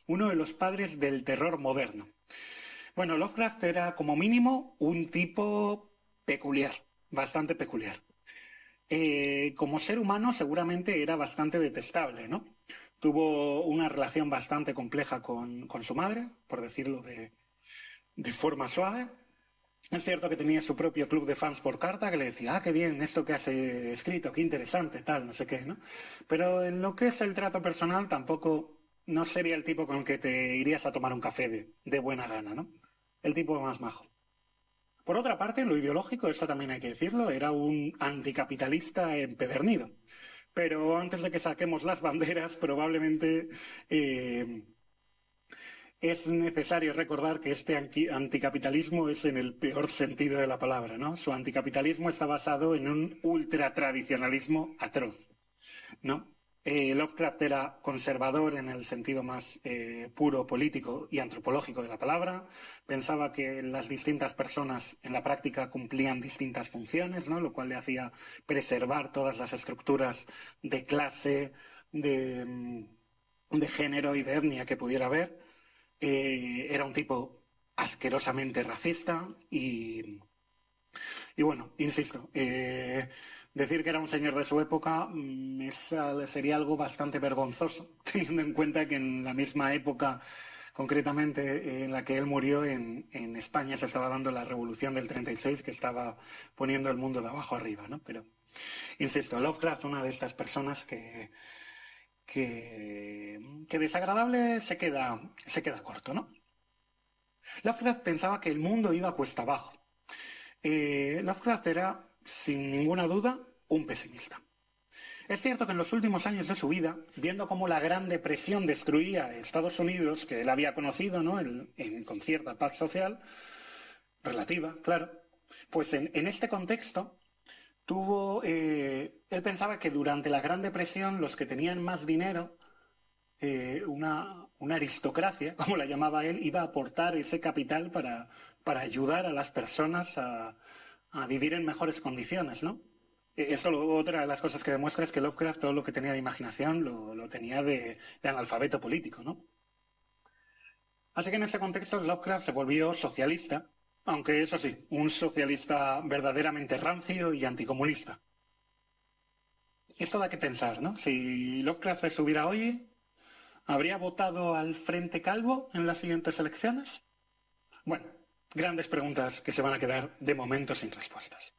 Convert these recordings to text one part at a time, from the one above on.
uno de los padres del terror moderno. Bueno, Lovecraft era como mínimo un tipo peculiar, bastante peculiar. Como ser humano seguramente era bastante detestable, ¿no? Tuvo una relación bastante compleja con su madre, por decirlo de forma suave. Es cierto que tenía su propio club de fans por carta que le decía, qué bien, esto que has escrito, qué interesante, tal, no sé qué, ¿no? Pero en lo que es el trato personal tampoco no sería el tipo con el que te irías a tomar un café de buena gana, ¿no? El tipo más majo. Por otra parte, en lo ideológico, esto también hay que decirlo, era un anticapitalista empedernido. Pero antes de que saquemos las banderas, probablemente es necesario recordar que este anticapitalismo es en el peor sentido de la palabra, ¿no? Su anticapitalismo está basado en un ultratradicionalismo atroz, ¿no? Lovecraft era conservador en el sentido más puro político y antropológico de la palabra. Pensaba que las distintas personas en la práctica cumplían distintas funciones, ¿no? Lo cual le hacía preservar todas las estructuras de clase, de género y de etnia que pudiera haber. Era un tipo asquerosamente racista y bueno, insisto, decir que era un señor de su época sería algo bastante vergonzoso, teniendo en cuenta que en la misma época, concretamente en la que él murió, en España se estaba dando la revolución del 36, que estaba poniendo el mundo de abajo arriba, ¿no? Pero, insisto, Lovecraft, una de estas personas que desagradable se queda corto, ¿no? Lovecraft pensaba que el mundo iba cuesta abajo. Lovecraft era, sin ninguna duda, un pesimista. Es cierto que en los últimos años de su vida, viendo cómo la Gran Depresión destruía a Estados Unidos, que él había conocido, ¿no? Con cierta paz social, relativa, claro, pues en este contexto él pensaba que durante la Gran Depresión los que tenían más dinero, una aristocracia, como la llamaba él, iba a aportar ese capital para ayudar a las personas a vivir en mejores condiciones, ¿no? Otra de las cosas que demuestra es que Lovecraft todo lo que tenía de imaginación lo tenía de analfabeto político, ¿no? Así que en ese contexto Lovecraft se volvió socialista, aunque eso sí, un socialista verdaderamente rancio y anticomunista. Esto da que pensar, ¿no? Si Lovecraft estuviera hoy, ¿habría votado al Frente Calvo en las siguientes elecciones? Bueno, grandes preguntas que se van a quedar de momento sin respuestas.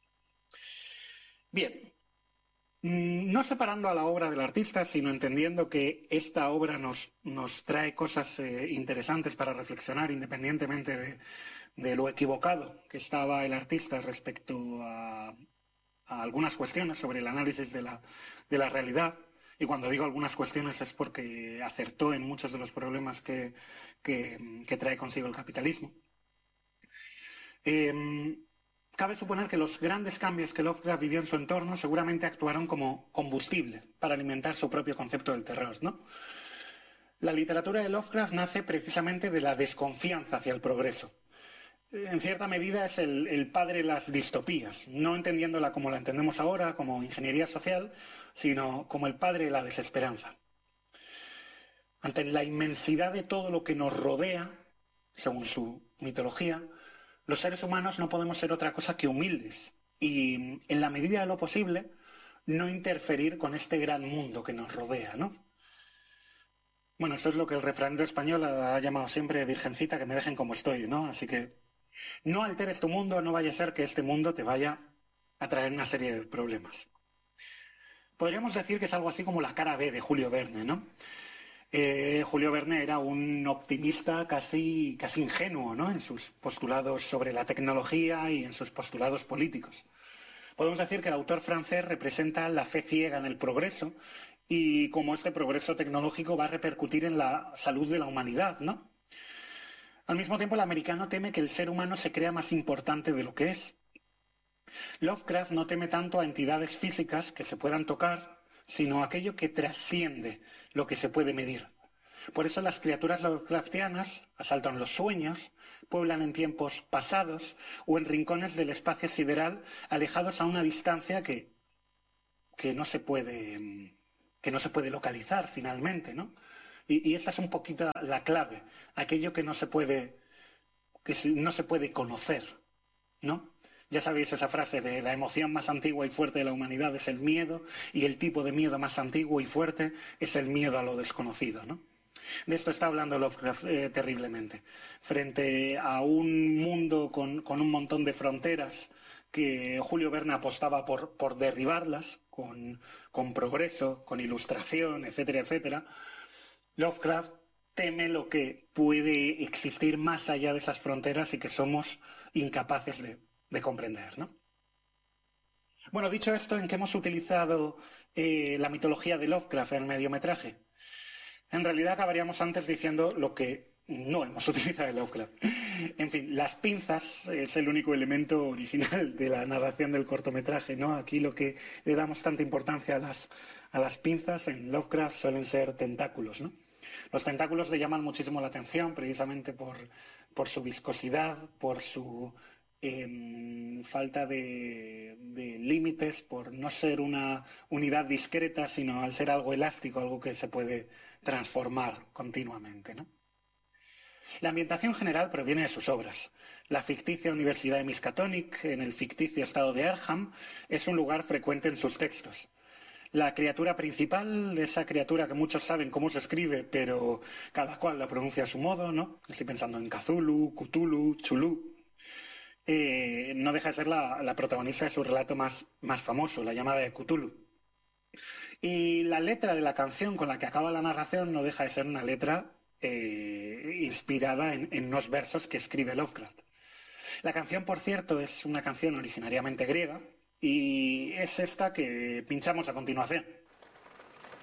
Bien, no separando a la obra del artista, sino entendiendo que esta obra nos trae cosas interesantes para reflexionar independientemente de lo equivocado que estaba el artista respecto a algunas cuestiones sobre el análisis de la realidad. Y cuando digo algunas cuestiones es porque acertó en muchos de los problemas que trae consigo el capitalismo. Cabe suponer que los grandes cambios que Lovecraft vivió en su entorno seguramente actuaron como combustible para alimentar su propio concepto del terror, ¿no? La literatura de Lovecraft nace precisamente de la desconfianza hacia el progreso. En cierta medida es el padre de las distopías, no entendiéndola como la entendemos ahora, como ingeniería social, sino como el padre de la desesperanza. Ante la inmensidad de todo lo que nos rodea, según su mitología, los seres humanos no podemos ser otra cosa que humildes y, en la medida de lo posible, no interferir con este gran mundo que nos rodea, ¿no? Bueno, eso es lo que el refranero español ha llamado siempre virgencita, que me dejen como estoy, ¿no? Así que no alteres tu mundo, no vaya a ser que este mundo te vaya a traer una serie de problemas. Podríamos decir que es algo así como la cara B de Julio Verne, ¿no? Julio Verne era un optimista casi ingenuo, ¿no? En sus postulados sobre la tecnología y en sus postulados políticos. Podemos decir que el autor francés representa la fe ciega en el progreso y cómo este progreso tecnológico va a repercutir en la salud de la humanidad, ¿no? Al mismo tiempo, el americano teme que el ser humano se crea más importante de lo que es. Lovecraft no teme tanto a entidades físicas que se puedan tocar, sino a aquello que trasciende lo que se puede medir. Por eso las criaturas Lovecraftianas asaltan los sueños, pueblan en tiempos pasados o en rincones del espacio sideral alejados a una distancia que no se puede localizar finalmente, ¿no? Y esa es un poquito la clave, aquello que no se puede, no se puede conocer, ¿no? Ya sabéis esa frase de la emoción más antigua y fuerte de la humanidad es el miedo, y el tipo de miedo más antiguo y fuerte es el miedo a lo desconocido, ¿no? De esto está hablando Lovecraft terriblemente. Frente a un mundo con un montón de fronteras que Julio Verne apostaba por derribarlas, con progreso, con ilustración, etcétera, etcétera, Lovecraft teme lo que puede existir más allá de esas fronteras y que somos incapaces de comprender, ¿no? Bueno, dicho esto, ¿en qué hemos utilizado la mitología de Lovecraft en el mediometraje? En realidad acabaríamos antes diciendo lo que no hemos utilizado en Lovecraft. En fin, las pinzas es el único elemento original de la narración del cortometraje, ¿no? Aquí lo que le damos tanta importancia a las pinzas en Lovecraft suelen ser tentáculos, ¿no? Los tentáculos le llaman muchísimo la atención precisamente por su viscosidad, por su falta de límites, por no ser una unidad discreta, sino al ser algo elástico, algo que se puede transformar continuamente, ¿no? La ambientación general proviene de sus obras. La ficticia Universidad de Miskatonic, en el ficticio estado de Arkham, es un lugar frecuente en sus textos. La criatura principal, esa criatura que muchos saben cómo se escribe, pero cada cual la pronuncia a su modo, ¿no? Estoy pensando en Cthulhu, Cthulhu, Chulú. No deja de ser la protagonista de su relato más famoso, La llamada de Cthulhu. Y la letra de la canción con la que acaba la narración no deja de ser una letra inspirada en unos versos que escribe Lovecraft. La canción, por cierto, es una canción originariamente griega y es esta que pinchamos a continuación.